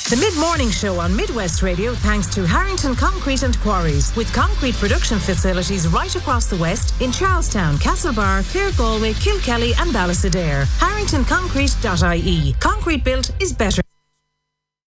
The mid-morning show on Midwest Radio thanks to Harrington Concrete and Quarries, with concrete production facilities right across the West in Charlestown, Castlebar, Clare Galway, Kilkelly and Ballysadare. HarringtonConcrete.ie. Concrete built is better.